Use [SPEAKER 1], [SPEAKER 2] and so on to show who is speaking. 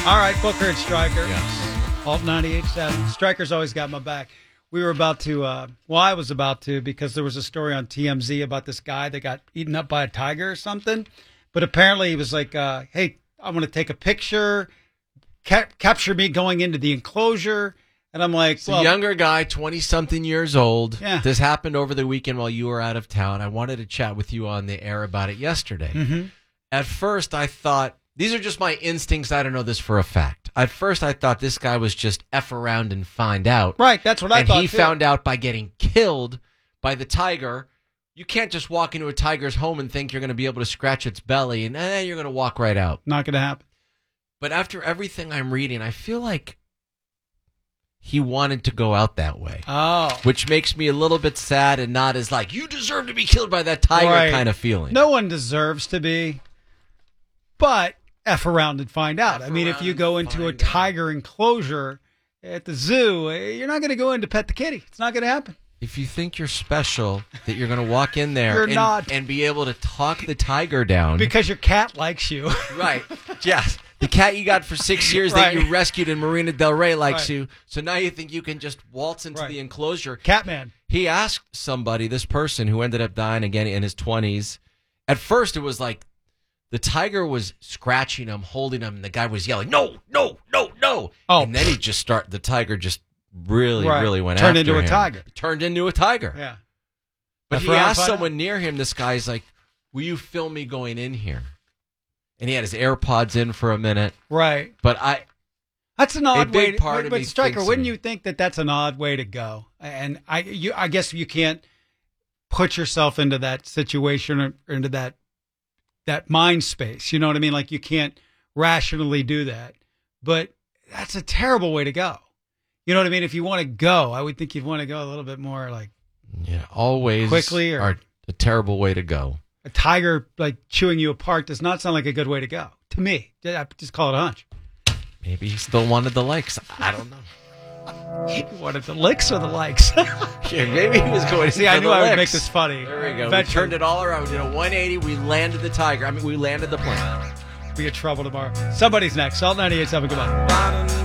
[SPEAKER 1] All right, Booker and Stryker.
[SPEAKER 2] Yes.
[SPEAKER 1] Alt 98.7. Stryker's always got my back. We were about to, I was about to, because there was a story on TMZ about this guy that got eaten up by a tiger or something. But apparently he was like, hey, I want to take a picture, capture me going into the enclosure. And I'm like,
[SPEAKER 2] It's a younger guy, 20-something years old.
[SPEAKER 1] Yeah.
[SPEAKER 2] This happened over the weekend while you were out of town. I wanted to chat with you on the air about it yesterday.
[SPEAKER 1] Mm-hmm.
[SPEAKER 2] At first, I thought, these are just my instincts. I don't know this for a fact. At first, I thought this guy was just F around and find out.
[SPEAKER 1] Right, that's what I thought,
[SPEAKER 2] And he
[SPEAKER 1] too.
[SPEAKER 2] found out by getting killed by the tiger. You can't just walk into a tiger's home and think you're going to be able to scratch its belly and you're going to walk right out.
[SPEAKER 1] Not going to happen.
[SPEAKER 2] But after everything I'm reading, I feel like he wanted to go out that way.
[SPEAKER 1] Oh.
[SPEAKER 2] Which makes me a little bit sad and not as like, you deserve to be killed by that tiger
[SPEAKER 1] Right.
[SPEAKER 2] kind of feeling.
[SPEAKER 1] No one deserves to be, but F around and find out.
[SPEAKER 2] F
[SPEAKER 1] I mean, if
[SPEAKER 2] around
[SPEAKER 1] you
[SPEAKER 2] and
[SPEAKER 1] go into a
[SPEAKER 2] find out.
[SPEAKER 1] tiger enclosure at the zoo, you're not going to go in to pet the kitty. It's not going to happen.
[SPEAKER 2] If you think you're special, that you're going to walk in there
[SPEAKER 1] You're not.
[SPEAKER 2] and be able to talk the tiger down.
[SPEAKER 1] Because your cat likes you.
[SPEAKER 2] Right. Yes. The cat you got for 6 years that
[SPEAKER 1] Right.
[SPEAKER 2] you rescued in Marina Del Rey likes
[SPEAKER 1] Right.
[SPEAKER 2] you. So now you think you can just waltz into
[SPEAKER 1] Right.
[SPEAKER 2] the enclosure.
[SPEAKER 1] Catman.
[SPEAKER 2] He asked somebody, this person who ended up dying again in his 20s. At first, it was like the tiger was scratching him, holding him, and the guy was yelling, no, no, no, no.
[SPEAKER 1] Oh.
[SPEAKER 2] And then the tiger just really,
[SPEAKER 1] Right.
[SPEAKER 2] really went
[SPEAKER 1] Turned
[SPEAKER 2] after
[SPEAKER 1] into a
[SPEAKER 2] him.
[SPEAKER 1] tiger.
[SPEAKER 2] Turned into a tiger.
[SPEAKER 1] Yeah.
[SPEAKER 2] But
[SPEAKER 1] F
[SPEAKER 2] he
[SPEAKER 1] around,
[SPEAKER 2] asked
[SPEAKER 1] find
[SPEAKER 2] someone
[SPEAKER 1] out.
[SPEAKER 2] near him, this guy's like, will you film me going in here? And he had his AirPods in for a minute.
[SPEAKER 1] Right.
[SPEAKER 2] But
[SPEAKER 1] That's an odd
[SPEAKER 2] big
[SPEAKER 1] way.
[SPEAKER 2] part of
[SPEAKER 1] But
[SPEAKER 2] me
[SPEAKER 1] Stryker,
[SPEAKER 2] thinks
[SPEAKER 1] wouldn't
[SPEAKER 2] so.
[SPEAKER 1] you think that that's an odd way to go? And I guess you can't put yourself into that situation or into that mind space. You know what I mean? Like you can't rationally do that. But that's a terrible way to go. You know what I mean? If you want to go, I would think you'd want to go a little bit more like
[SPEAKER 2] yeah, always
[SPEAKER 1] Quickly or-
[SPEAKER 2] are a terrible way to go.
[SPEAKER 1] a tiger like chewing you apart does not sound like a good way to go to me. I just call it a hunch.
[SPEAKER 2] Maybe he still wanted the likes. I don't know.
[SPEAKER 1] You wanted the licks or the likes?
[SPEAKER 2] Yeah, maybe he was going to
[SPEAKER 1] See, I knew I would make this funny.
[SPEAKER 2] There we go. We
[SPEAKER 1] Eventually.
[SPEAKER 2] turned it all around. We did a 180. We landed the tiger. We landed the plane.
[SPEAKER 1] Be in trouble tomorrow. Somebody's next. Salt 98.7. Goodbye.